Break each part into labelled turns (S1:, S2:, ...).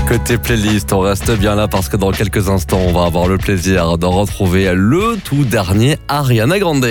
S1: Côté playlist, on reste bien là parce que dans quelques instants, on va avoir le plaisir de retrouver le tout dernier Ariana Grande.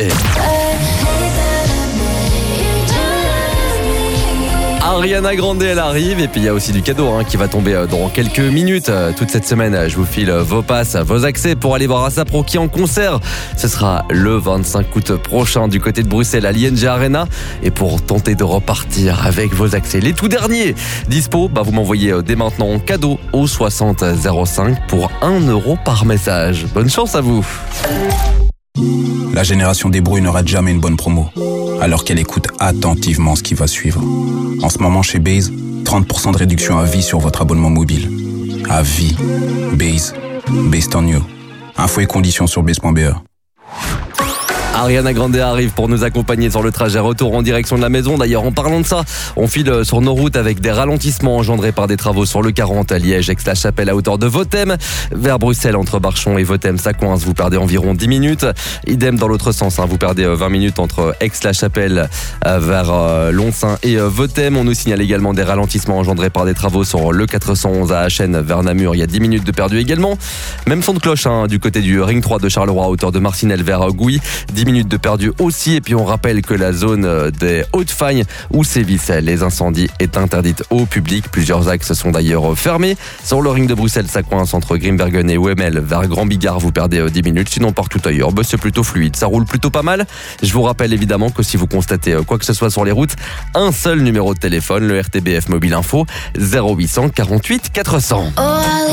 S1: Ariana Grande, elle arrive, et puis il y a aussi du cadeau qui va tomber dans quelques minutes. Toute cette semaine, je vous file vos passes, vos accès pour aller voir ASAP Rocky en concert. Ce sera le 25 août prochain du côté de Bruxelles à l'ING Arena. Et pour tenter de repartir avec vos accès, les tout derniers dispo, vous m'envoyez dès maintenant cadeau au 60 05 pour 1 € par message. Bonne chance à vous.
S2: La génération des brouilles ne rate jamais une bonne promo, alors qu'elle écoute attentivement ce qui va suivre. En ce moment chez Base, 30% de réduction à vie sur votre abonnement mobile. À vie. Base. Based on you. Infos et conditions sur base.be.
S1: Ariana Grande arrive pour nous accompagner sur le trajet retour en direction de la maison. D'ailleurs, en parlant de ça, on file sur nos routes avec des ralentissements engendrés par des travaux sur le 40 à Liège, Aix-la-Chapelle à hauteur de Vothem. Vers Bruxelles, entre Barchon et Vothem, ça coince, vous perdez environ 10 minutes. Idem dans l'autre sens, vous perdez 20 minutes entre Aix-la-Chapelle vers Lonsin et Vothem. On nous signale également des ralentissements engendrés par des travaux sur le 411 à Achen vers Namur. Il y a 10 minutes de perdu également. Même son de cloche du côté du Ring 3 de Charleroi à hauteur de Marcinelle vers Gouy. 10 minutes de perdu aussi, et puis on rappelle que la zone des Hautes-Fagnes où sévissent les incendies est interdite au public. Plusieurs axes sont d'ailleurs fermés. Sur le ring de Bruxelles, ça coince entre Grimbergen et Wemmel vers Grand Bigard, vous perdez 10 minutes. Sinon partout ailleurs, c'est plutôt fluide, ça roule plutôt pas mal. Je vous rappelle évidemment que si vous constatez quoi que ce soit sur les routes, un seul numéro de téléphone, le RTBF Mobile Info, 0800 48 400.